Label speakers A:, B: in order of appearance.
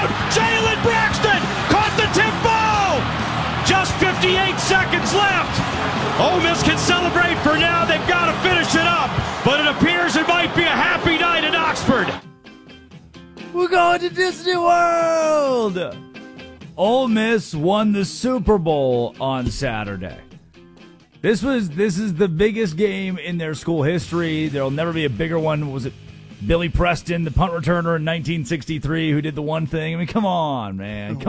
A: down. Jalen Braxton caught the tip ball. Just 58 seconds left. Ole Miss can celebrate for now. They've got to finish it up. But it appears it might be a happy night in Oxford.
B: We're going to Disney World. Ole Miss won the Super Bowl on Saturday. This is the biggest game in their school history. There'll never be a bigger one. Was it Billy Preston, the punt returner in 1963, who did the one thing? I mean, come on, man.